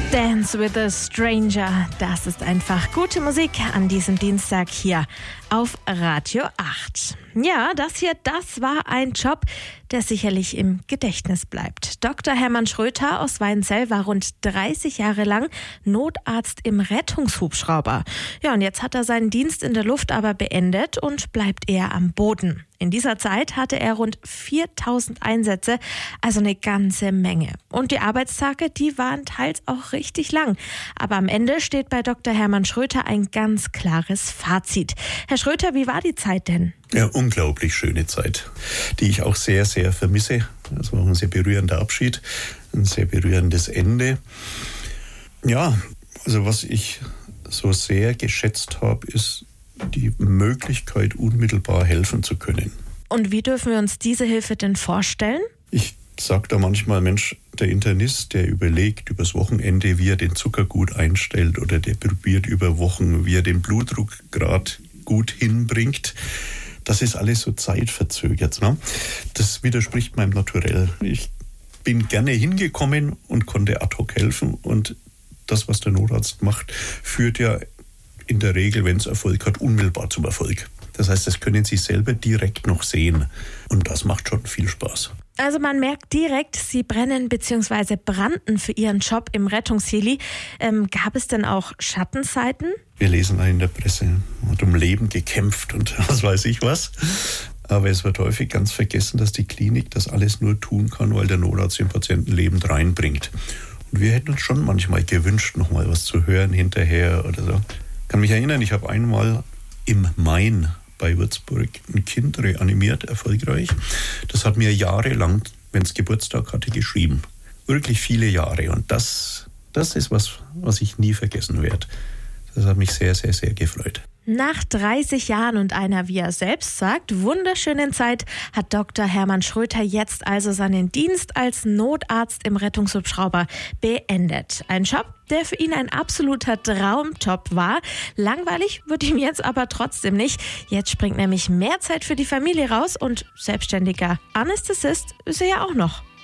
Dance with a Stranger, das ist einfach gute Musik an diesem Dienstag hier auf Radio 8. Ja, das war ein Job, der sicherlich im Gedächtnis bleibt. Dr. Hermann Schröter aus Weinzell war rund 30 Jahre lang Notarzt im Rettungshubschrauber. Ja, und jetzt hat er seinen Dienst in der Luft aber beendet und bleibt eher am Boden. In dieser Zeit hatte er rund 4000 Einsätze, also eine ganze Menge. Und die Arbeitstage, die waren teils auch richtig lang. Aber am Ende steht bei Dr. Hermann Schröter ein ganz klares Fazit. Herr Schröter, wie war die Zeit denn? Ja, unglaublich schöne Zeit, die ich auch sehr, sehr vermisse. Das war ein sehr berührender Abschied, ein sehr berührendes Ende. Ja, also was ich so sehr geschätzt habe, ist die Möglichkeit, unmittelbar helfen zu können. Und wie dürfen wir uns diese Hilfe denn vorstellen? Ich sage da manchmal, Mensch, der Internist, der überlegt übers Wochenende, wie er den Zucker gut einstellt, oder der probiert über Wochen, wie er den Blutdruck gerade gut hinbringt. Das ist alles so zeitverzögert. Ne? Das widerspricht meinem Naturell. Ich bin gerne hingekommen und konnte ad hoc helfen. Und das, was der Notarzt macht, führt ja in der Regel, wenn es Erfolg hat, unmittelbar zum Erfolg. Das heißt, das können Sie selber direkt noch sehen. Und das macht schon viel Spaß. Also man merkt direkt, Sie brennen bzw. brannten für Ihren Job im Rettungsheli. Gab es denn auch Schattenseiten? Wir lesen in der Presse, man hat um Leben gekämpft und was weiß ich was. Aber es wird häufig ganz vergessen, dass die Klinik das alles nur tun kann, weil der Notarzt den Patienten lebend reinbringt. Und wir hätten uns schon manchmal gewünscht, noch mal was zu hören hinterher oder so. Ich kann mich erinnern, ich habe einmal im Main bei Würzburg ein Kind reanimiert, erfolgreich. Das hat mir jahrelang, wenn es Geburtstag hatte, geschrieben. Wirklich viele Jahre. Und das ist was ich nie vergessen werde. Das hat mich sehr, sehr, sehr gefreut. Nach 30 Jahren und einer, wie er selbst sagt, wunderschönen Zeit hat Dr. Hermann Schröter jetzt also seinen Dienst als Notarzt im Rettungshubschrauber beendet. Ein Job, der für ihn ein absoluter Traumjob war. Langweilig wird ihm jetzt aber trotzdem nicht. Jetzt springt nämlich mehr Zeit für die Familie raus und selbstständiger Anästhesist ist er ja auch noch.